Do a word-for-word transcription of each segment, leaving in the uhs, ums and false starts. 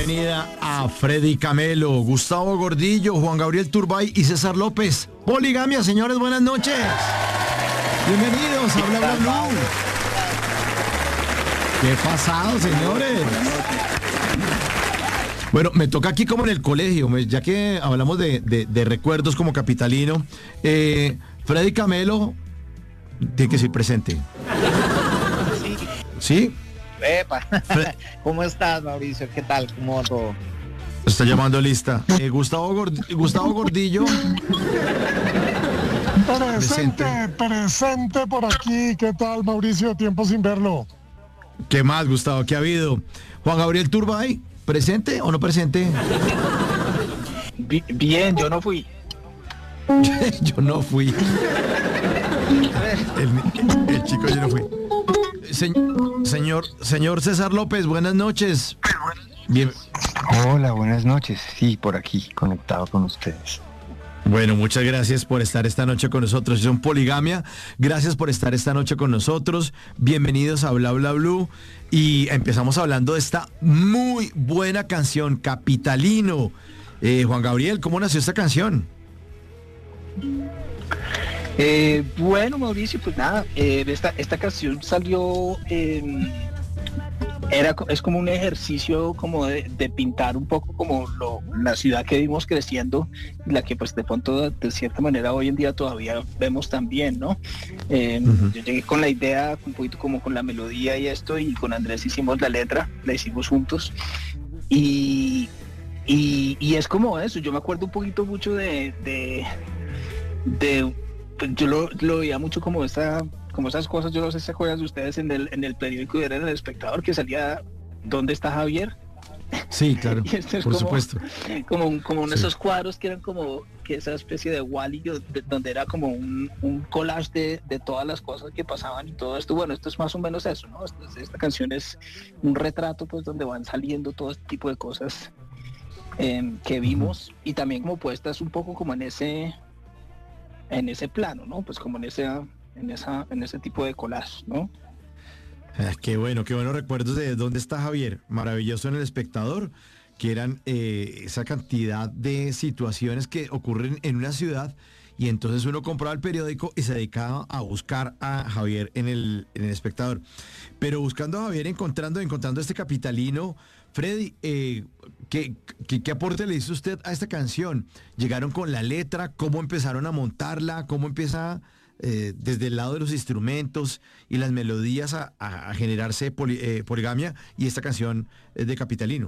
bienvenida a Freddy Camelo, Gustavo Gordillo, Juan Gabriel Turbay y César López. Poligamia, señores, buenas noches. Bienvenidos a Bla Bla Blue. ¿Qué pasado, señores? Bueno, me toca aquí como en el colegio, ya que hablamos de, de, de recuerdos como capitalino. Eh, Freddy Camelo tiene que ser presente. Sí. ¿Sí? Epa. ¿Cómo estás, Mauricio? ¿Qué tal? ¿Cómo va todo? Está llamando lista. Eh, Gustavo, Gord- Gustavo Gordillo. Presente, presente por aquí. ¿Qué tal, Mauricio? Tiempo sin verlo. ¿Qué más, Gustavo? ¿Qué ha habido? Juan Gabriel Turbay, ¿presente o no presente? Bien, yo no fui. Yo no fui. El, el chico yo no fui. Se- señor, señor César López, buenas noches. Bien. Hola, buenas noches. Sí, por aquí, conectado con ustedes. Bueno, muchas gracias por estar esta noche con nosotros. Son Poligamia. Gracias por estar esta noche con nosotros. Bienvenidos a Bla Bla Blue. Y empezamos hablando de esta muy buena canción, Capitalino. Eh, Juan Gabriel, ¿cómo nació esta canción? Eh, bueno, Mauricio, pues nada, eh, esta, esta canción salió, eh, era, co- es como un ejercicio como de, de pintar un poco como lo, la ciudad que vimos creciendo, y la que pues de pronto de cierta manera hoy en día todavía vemos también, ¿no? Eh, Ujú. Yo llegué con la idea, un poquito como con la melodía y esto, y con Andrés hicimos la letra, la hicimos juntos, y, y, y es como eso, yo me acuerdo un poquito mucho de... de de pues yo lo, lo veía mucho como esta como esas cosas, yo no sé si se acuerdan de ustedes en el en el periódico, era en El Espectador, que salía ¿Dónde está Javier? Sí, claro, Y esto es por como, supuesto. como un- como uno de Sí. esos cuadros que eran como que esa especie de Wall-E, yo- de- donde era como un, un collage de, de todas las cosas que pasaban y todo esto. Bueno, esto es más o menos eso, ¿no? Esta, esta canción es un retrato, pues, donde van saliendo todo este tipo de cosas eh, que vimos, y también como puestas un poco como en ese en ese plano, ¿no? Pues como en ese, en esa, en ese tipo de collage, ¿no? Ah, qué bueno, qué buenos recuerdos de ¿Dónde está Javier? Maravilloso en El Espectador, que eran eh, esa cantidad de situaciones que ocurren en una ciudad y entonces uno compraba el periódico y se dedicaba a buscar a Javier en el, en el Espectador. Pero buscando a Javier, encontrando, encontrando a este capitalino, Freddy, eh, ¿qué, qué, qué aporte le hizo usted a esta canción? ¿Llegaron con la letra? ¿Cómo empezaron a montarla? ¿Cómo empieza eh, desde el lado de los instrumentos y las melodías a, a- a generarse poli- eh, poligamia y esta canción eh, de Capitalino?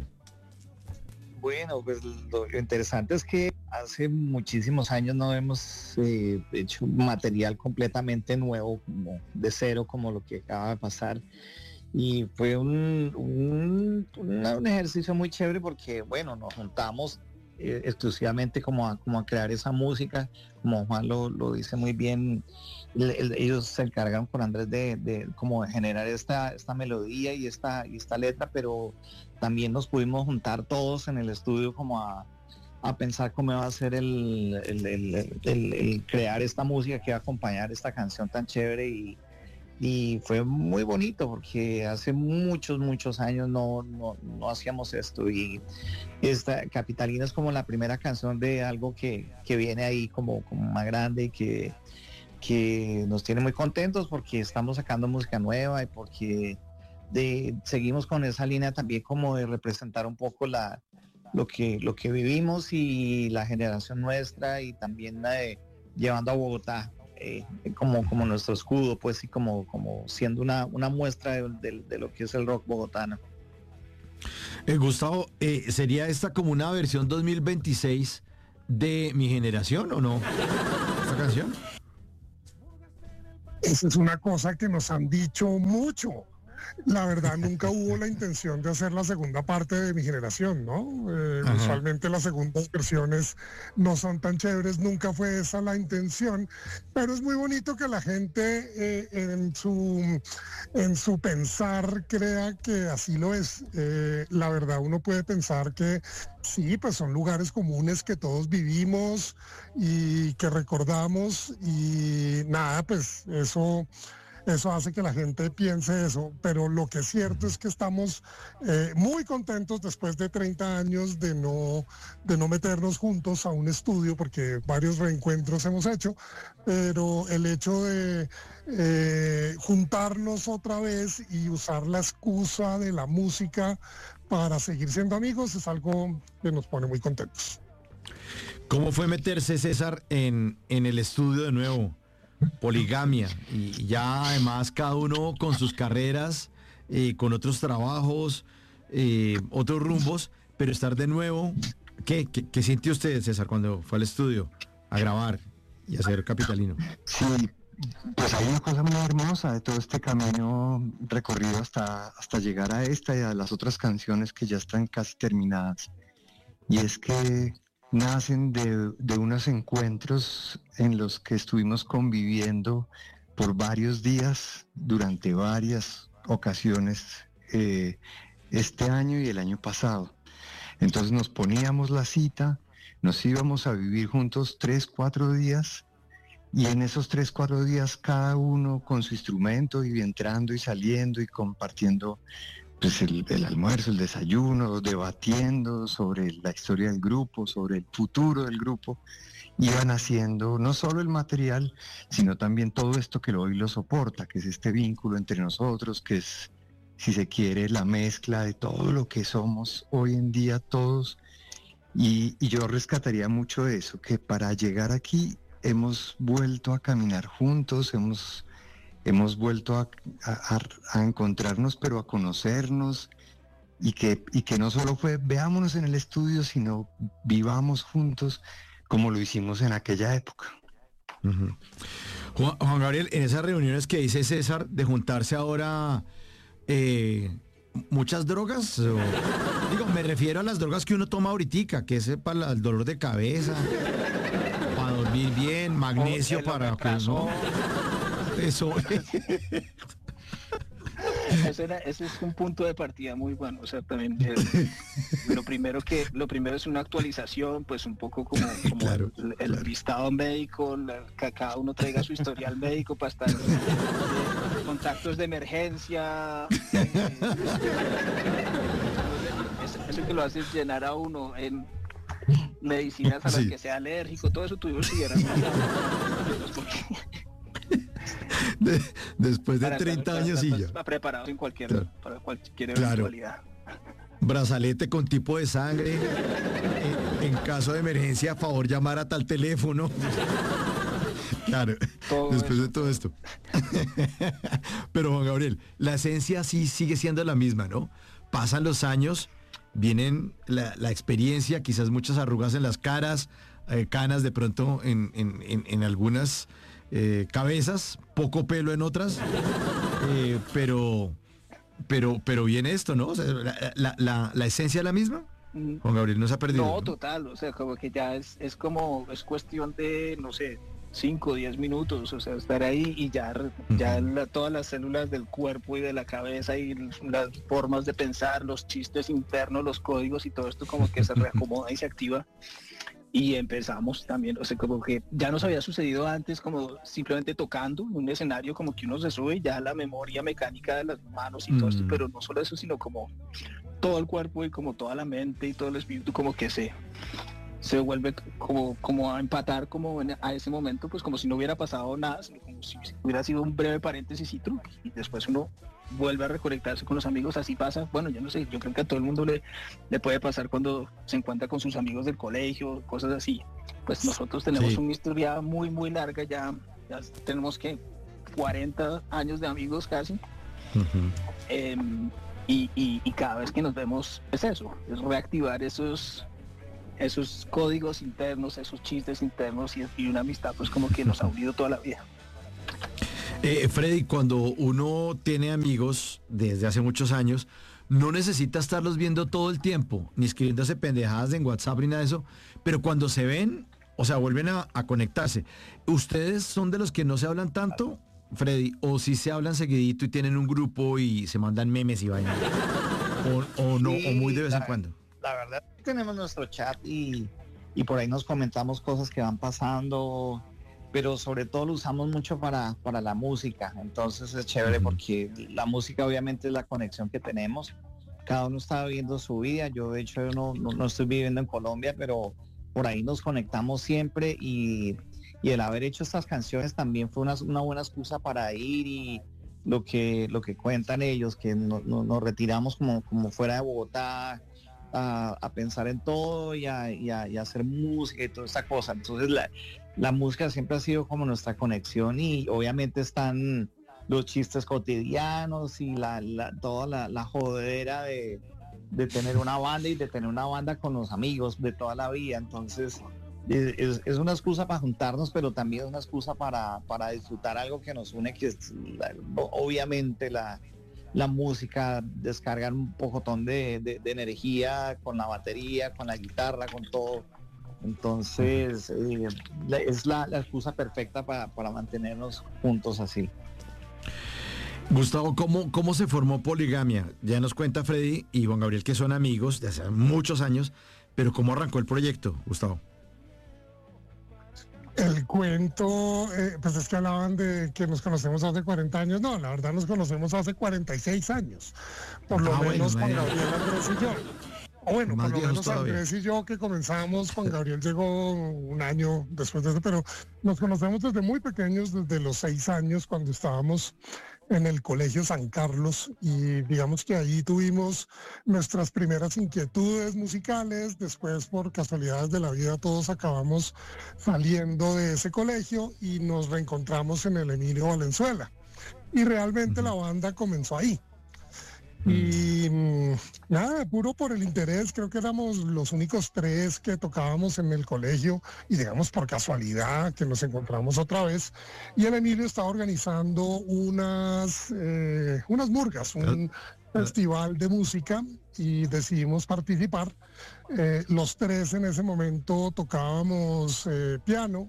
Bueno, pues lo, lo interesante es que hace muchísimos años no hemos eh, hecho material completamente nuevo, como de cero, como lo que acaba de pasar. Y fue un, un, una- un ejercicio muy chévere porque, bueno, nos juntamos eh, exclusivamente como a, como a crear esa música, como Juan lo, lo dice muy bien. el- el- ellos se encargaron con Andrés de, de como de generar esta, esta melodía y esta, y esta letra, pero también nos pudimos juntar todos en el estudio como a, a pensar cómo va a ser el, el, el- el- el crear esta música que va a acompañar esta canción tan chévere. y y fue muy bonito porque hace muchos, muchos años no, no, no hacíamos esto. Y esta Capitalina es como la primera canción de algo que, que viene ahí como, como más grande y que, que nos tiene muy contentos porque estamos sacando música nueva y porque de, seguimos con esa línea también como de representar un poco la, lo, que, lo que vivimos y la generación nuestra, y también la de llevando a Bogotá eh, como, como nuestro escudo, pues, y como, como siendo una, una muestra de, de- de lo que es el rock bogotano. Eh, Gustavo, eh, ¿sería esta como una versión dos mil veintiséis de Mi Generación o no? ¿Esta canción? Esa es una cosa que nos han dicho mucho. La verdad, nunca hubo la intención de hacer la segunda parte de Mi Generación, ¿no? Eh, Ajá. usualmente las segundas versiones no son tan chéveres, nunca fue esa la intención, pero es muy bonito que la gente eh, en su, en su pensar crea que así lo es. Eh, la verdad, uno puede pensar que sí, pues son lugares comunes que todos vivimos y que recordamos, y nada, pues eso eso hace que la gente piense eso, pero lo que es cierto es que estamos eh, muy contentos después de treinta años de no, de no meternos juntos a un estudio, porque varios reencuentros hemos hecho, pero el hecho de eh, juntarnos otra vez y usar la excusa de la música para seguir siendo amigos es algo que nos pone muy contentos. ¿Cómo fue meterse, César, en, en el estudio de nuevo? Poligamia, y ya además cada uno con sus carreras, eh, con otros trabajos, eh, otros rumbos, pero estar de nuevo, ¿qué, qué, qué sintió usted, César, cuando fue al estudio a grabar y a ser Capitalino? Sí, pues hay una cosa muy hermosa de todo este camino recorrido hasta, hasta llegar a esta y a las otras canciones que ya están casi terminadas, y es que nacen de, de unos encuentros en los que estuvimos conviviendo por varios días durante varias ocasiones eh, este año y el año pasado. Entonces nos poníamos la cita, nos íbamos a vivir juntos tres, cuatro días, y en esos tres, cuatro días cada uno con su instrumento y entrando y saliendo y compartiendo pues el, el almuerzo, el desayuno, debatiendo sobre la historia del grupo, sobre el futuro del grupo, iban haciendo no solo el material, sino también todo esto que hoy lo soporta, que es este vínculo entre nosotros, que es, si se quiere, la mezcla de todo lo que somos hoy en día todos. Y, y yo rescataría mucho de eso, que para llegar aquí hemos vuelto a caminar juntos, hemos... Hemos vuelto a, a, a encontrarnos, pero a conocernos, y que, y que no solo fue veámonos en el estudio, sino vivamos juntos como lo hicimos en aquella época. Uh-huh. Juan, Juan Gabriel, en esas reuniones que dice César de juntarse ahora, eh, ¿muchas drogas? O, digo, me refiero a las drogas que uno toma ahorita, que es para el dolor de cabeza, para dormir bien, magnesio para que no... Eso. Ese, era, ese es un punto de partida muy bueno. O sea, también eh, lo primero que lo primero es una actualización, pues un poco como, como claro, el, el claro. listado médico, la, que cada uno traiga su historial médico para estar eh, contactos de emergencia. Eh, eso, eso que lo hace llenar a uno en medicinas a las sí. que sea alérgico, todo eso tuvimos que llenar. De, después de para, treinta para, años para, y para, ya. Está preparado en cualquier, claro. para cualquier eventualidad. Claro. Brazalete con tipo de sangre. En, en caso de emergencia, a favor llamar a tal teléfono. Claro, todo después eso. de todo esto. Pero Juan Gabriel, la esencia sí sigue siendo la misma, ¿no? Pasan los años, vienen la, la experiencia, quizás muchas arrugas en las caras, eh, canas de pronto en, en, en, en algunas... Eh, cabezas, poco pelo en otras, eh, pero pero pero viene esto, ¿no? O sea, la, la, la, la esencia es la misma. Juan Gabriel no se ha perdido. No, ¿no? Total, o sea, como que ya es, es como, es cuestión de, no sé, cinco o diez minutos, o sea, estar ahí y ya, uh-huh. ya la, todas las células del cuerpo y de la cabeza y las formas de pensar, los chistes internos, los códigos y todo esto como que se reacomoda y se activa. Y empezamos también, o sea, como que ya nos había sucedido antes, como simplemente tocando en un escenario, como que uno se sube y ya la memoria mecánica de las manos y mm. todo esto, pero no solo eso, sino como todo el cuerpo y como toda la mente y todo el espíritu, como que se, se vuelve como, como a empatar como en, a ese momento, pues como si no hubiera pasado nada, sino como si hubiera sido un breve paréntesis y truco, y después uno vuelve a reconectarse con los amigos. Así pasa, bueno, yo no sé, yo creo que a todo el mundo le, le puede pasar cuando se encuentra con sus amigos del colegio, cosas así. Pues nosotros tenemos sí. una historia muy muy larga, ya, ya tenemos que cuarenta años de amigos casi. Uh-huh. eh, y, y, y cada vez que nos vemos es eso, es reactivar esos esos códigos internos, esos chistes internos, y, y una amistad pues como que nos ha unido toda la vida. Eh, Freddy, cuando uno tiene amigos desde hace muchos años, no necesita estarlos viendo todo el tiempo, ni escribiéndose pendejadas en WhatsApp ni nada de eso, pero cuando se ven, o sea, vuelven a, a conectarse. ¿Ustedes son de los que no se hablan tanto, Freddy, o si se hablan seguidito y tienen un grupo y se mandan memes y vainas? O, o no, sí, o muy de vez la, en cuando. La verdad, tenemos nuestro chat y, y por ahí nos comentamos cosas que van pasando, pero sobre todo lo usamos mucho para, para la música. Entonces es chévere porque la música obviamente es la conexión que tenemos. Cada uno está viviendo su vida. Yo de hecho no, no, no estoy viviendo en Colombia, pero por ahí nos conectamos siempre y, y el haber hecho estas canciones también fue una, una buena excusa para ir y lo que, lo que cuentan ellos, que no, no, nos retiramos como, como fuera de Bogotá a, a pensar en todo y a, y, a, y a hacer música y toda esta cosa. Entonces la, la música siempre ha sido como nuestra conexión y obviamente están los chistes cotidianos y la, la, toda la, la jodera de, de tener una banda y de tener una banda con los amigos de toda la vida. Entonces es, es una excusa para juntarnos, pero también es una excusa para, para disfrutar algo que nos une, que es la, obviamente la, la música, descargar un pocotón de, de, de energía con la batería, con la guitarra, con todo. Entonces eh, es la, la excusa perfecta para, para mantenernos juntos así. Gustavo, ¿cómo, ¿cómo se formó Poligamia? Ya nos cuenta Freddy y Juan Gabriel que son amigos de hace muchos años, pero ¿cómo arrancó el proyecto, Gustavo? El cuento, eh, pues es que hablaban de que nos conocemos hace cuarenta años. No, la verdad nos conocemos hace cuarenta y seis años. Por lo ah, menos bueno, Juan Gabriel, Andrés y yo. O bueno, Más por lo menos todavía. Andrés y yo que comenzamos, Juan Gabriel llegó un año después de eso, pero nos conocemos desde muy pequeños, desde los seis años, cuando estábamos en el Colegio San Carlos, y digamos que ahí tuvimos nuestras primeras inquietudes musicales. Después, por casualidades de la vida, todos acabamos saliendo de ese colegio y nos reencontramos en el Emilio Valenzuela. Y realmente uh-huh. la banda comenzó ahí. Y nada, puro por el interés. Creo que éramos los únicos tres que tocábamos en el colegio y digamos por casualidad que nos encontramos otra vez. Y el Emilio estaba organizando unas, eh, unas murgas, un festival de música, y decidimos participar. Eh, los tres en ese momento tocábamos eh, piano.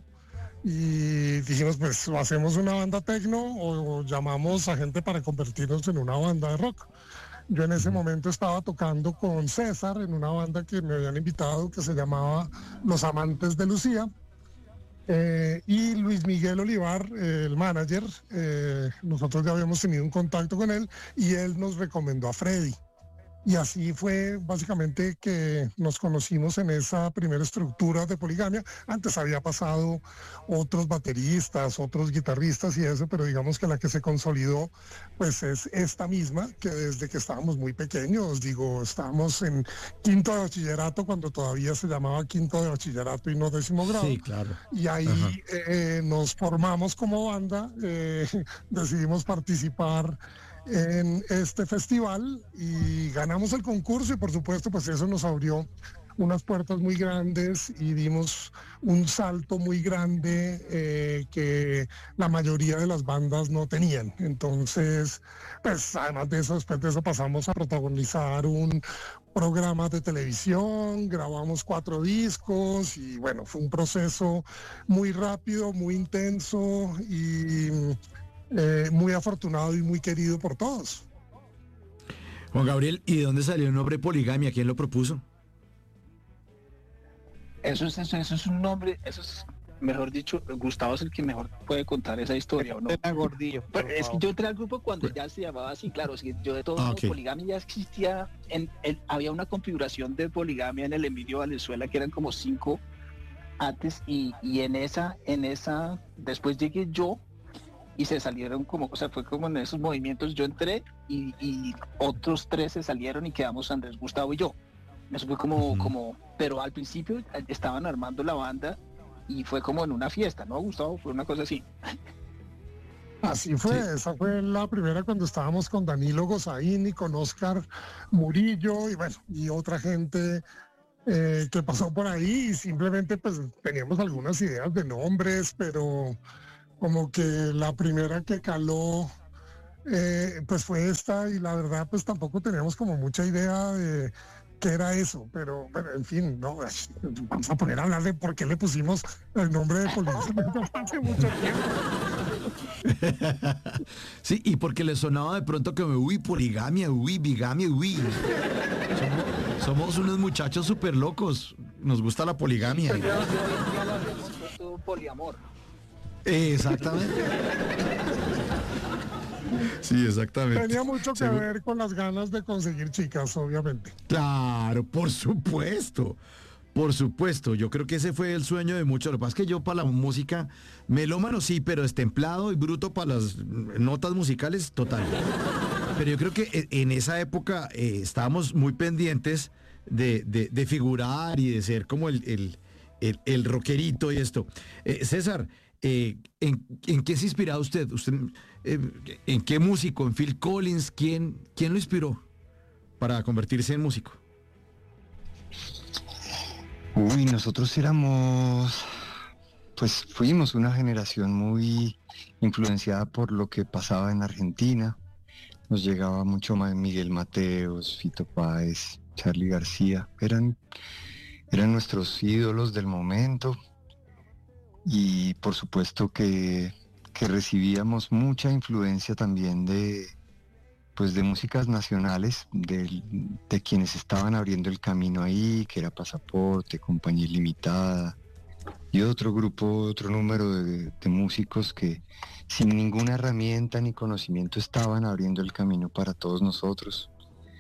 Y dijimos, pues hacemos una banda tecno o, o llamamos a gente para convertirnos en una banda de rock. Yo en ese momento estaba tocando con César en una banda que me habían invitado que se llamaba Los Amantes de Lucía. Eh, y Luis Miguel Olivar, eh, el manager, eh, nosotros ya habíamos tenido un contacto con él y él nos recomendó a Freddy. Y así fue básicamente que nos conocimos en esa primera estructura de Poligamia. Antes había pasado otros bateristas, otros guitarristas y eso, pero digamos que la que se consolidó pues es esta misma, que desde que estábamos muy pequeños, digo, estábamos en quinto de bachillerato cuando todavía se llamaba quinto de bachillerato y no décimo grado. Sí, claro. Y ahí eh, nos formamos como banda, eh, decidimos participar en este festival y ganamos el concurso y por supuesto pues eso nos abrió unas puertas muy grandes y dimos un salto muy grande eh, que la mayoría de las bandas no tenían. Entonces, pues además de eso, después de eso pasamos a protagonizar un programa de televisión, grabamos cuatro discos y bueno, fue un proceso muy rápido, muy intenso y Eh, muy afortunado y muy querido por todos. Juan Gabriel, ¿y de dónde salió el nombre Poligamia? ¿Quién lo propuso? Eso es, eso, eso es un nombre, eso es, mejor dicho, Gustavo es el que mejor puede contar esa historia, ¿o no? Era gordillo. Pero es que yo entré al grupo cuando ya se llamaba así, claro, es que yo de todo ah, modo, okay. Poligamia ya existía, en, en, había una configuración de Poligamia en el Emilio Valenzuela que eran como cinco antes y, y en esa, en esa, después llegué yo y se salieron como, o sea, fue como en esos movimientos, yo entré y, y otros tres se salieron y quedamos Andrés, Gustavo y yo. Eso fue como, uh-huh. como, pero al principio estaban armando la banda y fue como en una fiesta, ¿no, Gustavo? Fue una cosa así. Así fue, sí. Esa fue la primera cuando estábamos con Danilo Gozaín y con Oscar Murillo y bueno, y otra gente eh, que pasó por ahí y simplemente pues teníamos algunas ideas de nombres, pero como que la primera que caló eh, pues fue esta y la verdad pues tampoco teníamos como mucha idea de qué era eso, pero bueno, en fin, no, vamos a poner a hablar de por qué le pusimos el nombre de Poligamia hace mucho tiempo. Sí, y porque le sonaba de pronto que uy, poligamia, uy, bigamia, uy. Somos, somos unos muchachos súper locos, nos gusta la poligamia. Yo, yo, yo, yo, yo, yo, poliamor. Exactamente. Sí, exactamente. Tenía mucho que Seguro. ver con las ganas de conseguir chicas, obviamente. Claro, por supuesto. Por supuesto, yo creo que ese fue el sueño de muchos. Lo que pasa es que yo para la música, melómano sí, pero destemplado y bruto para las notas musicales, total. Pero yo creo que e- en esa época eh, estábamos muy pendientes de, de- de figurar y de ser como el, el, el- el rockerito y esto. Eh, César, eh, ¿en, en qué se inspiraba usted? ¿Usted eh, ¿en qué músico? ¿En Phil Collins? ¿Quién, quién lo inspiró para convertirse en músico? Uy, nosotros éramos, pues fuimos una generación muy influenciada por lo que pasaba en Argentina. Nos llegaba mucho más Miguel Mateos, Fito Páez, Charly García. Eran, eran nuestros ídolos del momento y por supuesto que, que recibíamos mucha influencia también de, pues de músicas nacionales, del- de quienes estaban abriendo el camino ahí, que era Pasaporte, Compañía Ilimitada, y otro grupo, otro número de, de músicos que sin ninguna herramienta ni conocimiento estaban abriendo el camino para todos nosotros.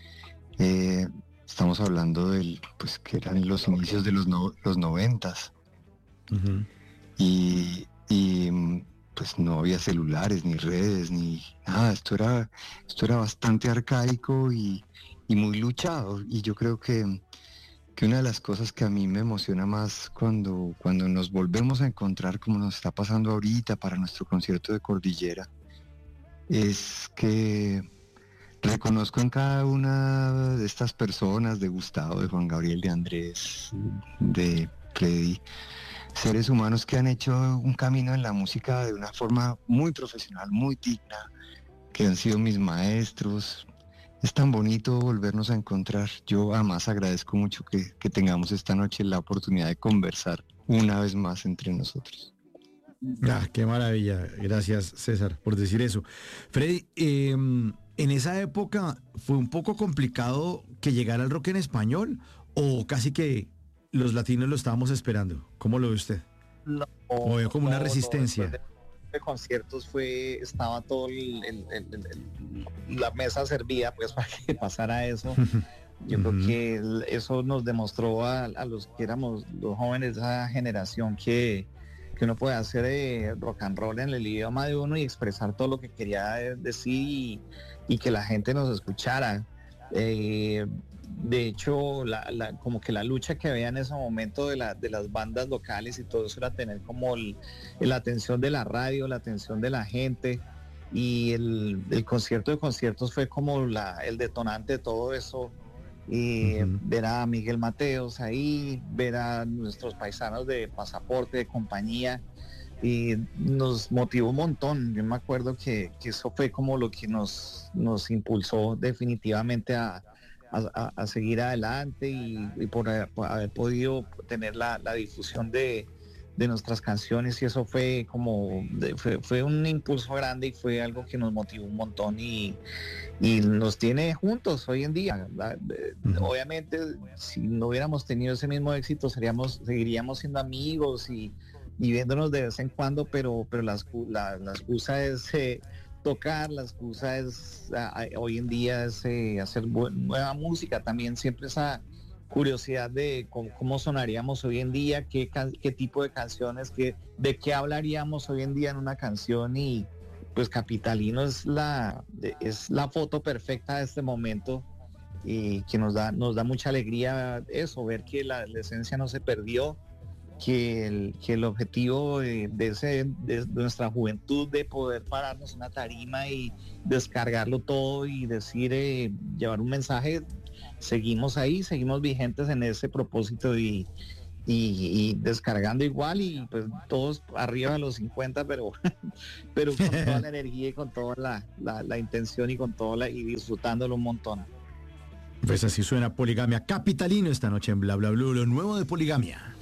Eh, Estamos hablando del, pues que eran los inicios de los, no- los noventas Ujú. y, y, mm, pues no había celulares ni redes ni nada, esto era, esto era bastante arcaico y, y muy luchado y yo creo que, que una de las cosas que a mí me emociona más cuando, cuando nos volvemos a encontrar como nos está pasando ahorita para nuestro concierto de Cordillera es que reconozco en cada una de estas personas, de Gustavo, de Juan Gabriel, de Andrés, de Freddy, seres humanos que han hecho un camino en la música de una forma muy profesional, muy digna, que han sido mis maestros. Es tan bonito volvernos a encontrar. Yo además agradezco mucho que, que tengamos esta noche la oportunidad de conversar una vez más entre nosotros. Ah, qué maravilla. Gracias, César, por decir eso. Freddy, eh, en esa época fue un poco complicado que llegara el rock en español o casi que los latinos lo estábamos esperando. ¿Cómo lo ve usted? No, ¿O veo como una no, no, resistencia? después de, de conciertos fue, estaba todo el, el- el- el- el- la mesa servida pues para que pasara eso. Yo creo Ujú. que el- eso nos demostró a, a los que éramos los jóvenes de esa generación que, que uno puede hacer eh, rock and roll en el idioma de uno y expresar todo lo que quería eh, decir y, y que la gente nos escuchara. Eh, de hecho, la, la- como que la lucha que había en ese momento de, la, de las bandas locales y todo eso era tener como el- la atención de la radio, la atención de la gente y el, el concierto de conciertos fue como la, el detonante de todo eso. Y Ujú. ver a Miguel Mateos ahí, ver a nuestros paisanos de Pasaporte, de Compañía, y nos motivó un montón. Yo me acuerdo que, que eso fue como lo que nos, nos impulsó definitivamente a, a- a seguir adelante y, y por, haber, por haber podido tener la, la difusión de, de nuestras canciones y eso fue como, de- fue, fue un impulso grande y fue algo que nos motivó un montón y, y nos tiene juntos hoy en día. La- eh, Ujú. Obviamente, si no hubiéramos tenido ese mismo éxito, seríamos, seguiríamos siendo amigos y, y viéndonos de vez en cuando, pero, pero la, excu- la, la excusa es eh, tocar, la excusa es ah, ah, hoy en día es eh, hacer bu- nueva música, también siempre esa curiosidad de cómo, cómo sonaríamos hoy en día, qué, can- qué tipo de canciones, qué, de qué hablaríamos hoy en día en una canción y pues Capitalino es la, es la foto perfecta de este momento y que nos da, nos da mucha alegría eso, ver que la, la esencia no se perdió, que el, que el objetivo de, de, ese, de nuestra juventud de poder pararnos en una tarima y descargarlo todo y decir, eh, llevar un mensaje, seguimos ahí, seguimos vigentes en ese propósito y, y, y descargando igual y pues todos arriba de los cincuenta, pero, pero con toda la energía y con toda la, la, la intención y con toda la, y disfrutándolo un montón. Pues así suena Poligamia Capitalino esta noche en Bla Bla Blue, lo nuevo de Poligamia.